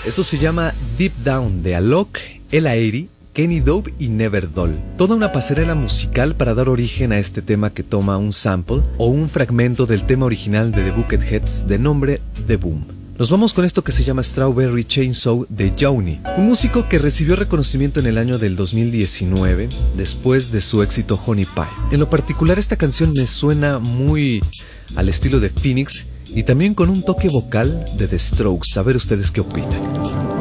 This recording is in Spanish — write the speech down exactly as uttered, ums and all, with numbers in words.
Eso se llama Deep Down de Alok, Ella Eyre, Kenny Dope y Never Doll. Toda una pasarela musical para dar origen a este tema que toma un sample o un fragmento del tema original de The Bucketheads de nombre The Boom. Nos vamos con esto que se llama Strawberry Chainsaw de Joni, un músico que recibió reconocimiento en el año del dos mil diecinueve después de su éxito Honey Pie. En lo particular esta canción me suena muy al estilo de Phoenix y también con un toque vocal de The Strokes. A ver ustedes qué opinan.